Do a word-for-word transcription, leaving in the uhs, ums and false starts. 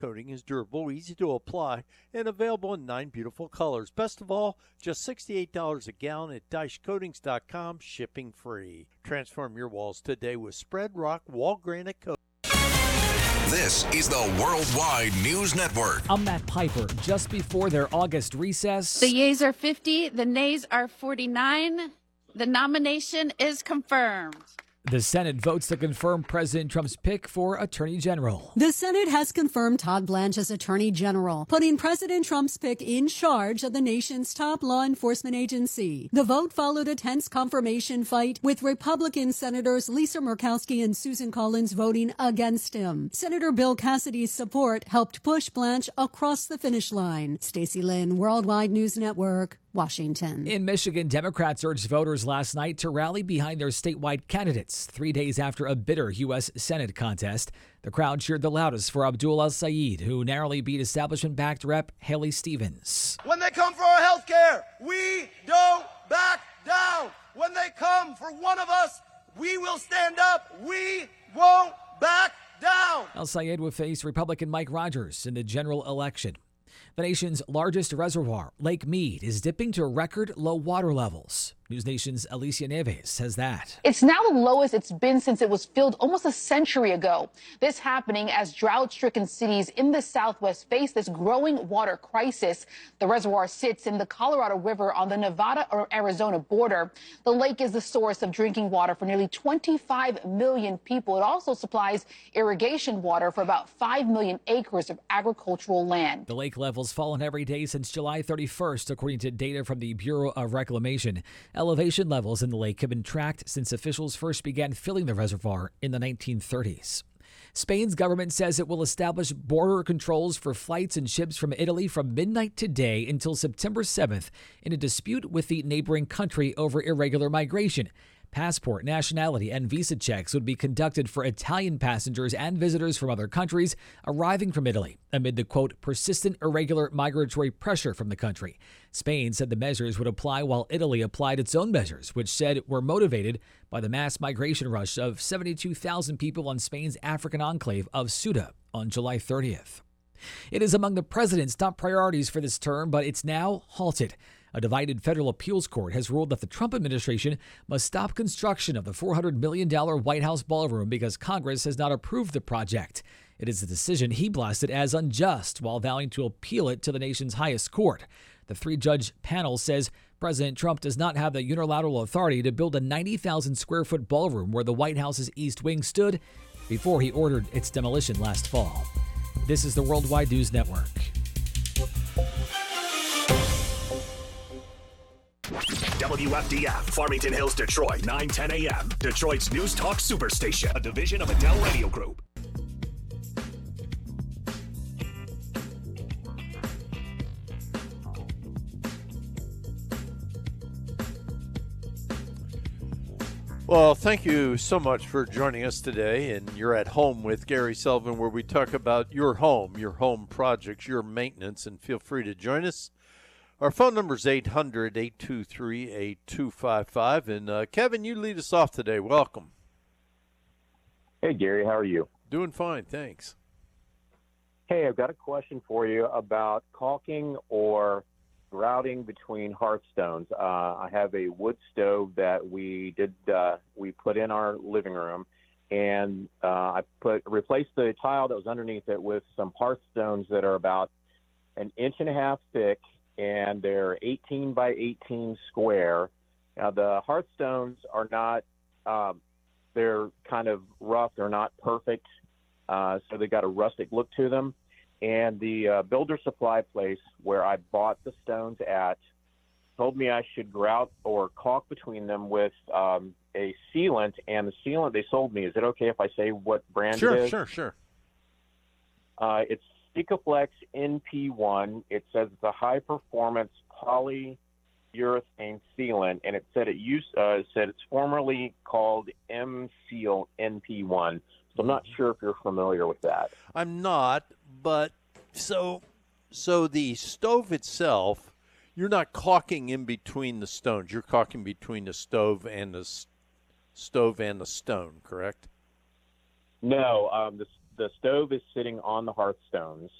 Coating is durable, easy to apply, and available in nine beautiful colors. Best of all, just sixty-eight dollars a gallon at Dyche Coatings dot com, shipping free. Transform your walls today with Spread Rock Wall Granite Coating. This is the Worldwide News Network. I'm Matt Piper. Just before their August recess, the yeas are fifty, the nays are forty-nine. The nomination is confirmed. The Senate votes to confirm President Trump's pick for Attorney General. The Senate has confirmed Todd Blanche as Attorney General, putting President Trump's pick in charge of the nation's top law enforcement agency. The vote followed a tense confirmation fight, with Republican Senators Lisa Murkowski and Susan Collins voting against him. Senator Bill Cassidy's support helped push Blanche across the finish line. Stacey Lynn, Worldwide News Network, Washington. In Michigan, Democrats urged voters last night to rally behind their statewide candidates three days after a bitter U S. Senate contest. The crowd cheered the loudest for Abdul El-Sayed, who narrowly beat establishment-backed Rep Haley Stevens. When they come for our health care, we don't back down. When they come for one of us, we will stand up. We won't back down. El-Sayed will face Republican Mike Rogers in the general election. The nation's largest reservoir, Lake Mead, is dipping to record low water levels. News Nation's Alicia Neves says that. It's now the lowest it's been since it was filled almost a century ago. This happening as drought-stricken cities in the Southwest face this growing water crisis. The reservoir sits in the Colorado River on the Nevada-Arizona border. The lake is the source of drinking water for nearly twenty-five million people. It also supplies irrigation water for about five million acres of agricultural land. The lake level's fallen every day since July thirty-first, according to data from the Bureau of Reclamation. Elevation levels in the lake have been tracked since officials first began filling the reservoir in the nineteen thirties. Spain's government says it will establish border controls for flights and ships from Italy from midnight today until September seventh in a dispute with the neighboring country over irregular migration. Passport, nationality, and visa checks would be conducted for Italian passengers and visitors from other countries arriving from Italy amid the, quote, persistent irregular migratory pressure from the country. Spain said the measures would apply while Italy applied its own measures, which said were motivated by the mass migration rush of seventy-two thousand people on Spain's African enclave of Ceuta on July thirtieth. It is among the president's top priorities for this term, but it's now halted. A divided federal appeals court has ruled that the Trump administration must stop construction of the four hundred million dollars White House ballroom because Congress has not approved the project. It is a decision he blasted as unjust while vowing to appeal it to the nation's highest court. The three-judge panel says President Trump does not have the unilateral authority to build a ninety thousand square foot ballroom where the White House's East Wing stood before he ordered its demolition last fall. This is the Worldwide News Network. W F D F, Farmington Hills, Detroit, nine ten a.m. Detroit's News Talk Superstation, a division of Adele Radio Group. Well, thank you so much for joining us today. And you're at home with Gary Sullivan, where we talk about your home, your home projects, your maintenance, and feel free to join us. Our phone number is eight hundred, eight two three, eight two five five. And uh, Kevin, you lead us off today. Welcome. Hey, Gary, how are you? Doing fine, thanks. Hey, I've got a question for you about caulking or grouting between hearthstones. Uh, I have a wood stove that we did uh, we put in our living room, and uh, I put replaced the tile that was underneath it with some hearthstones that are about an inch and a half thick, and they're eighteen by eighteen square. Now, the hearthstones are not, um, they're kind of rough. They're not perfect, uh, so they got a rustic look to them. And the uh, builder supply place where I bought the stones at told me I should grout or caulk between them with um, a sealant. And the sealant they sold me, is it okay if I say what brand sure, it is? Sure, sure, sure. Uh, it's Sikaflex N P one. It says it's a high-performance polyurethane sealant, and it said it used uh, it said it's formerly called M-Seal N P one. So I'm not sure if you're familiar with that. I'm not, but so so the stove itself, you're not caulking in between the stones. You're caulking between the stove and the s- stove and the stone, correct? No, um, the the stove is sitting on the hearthstones,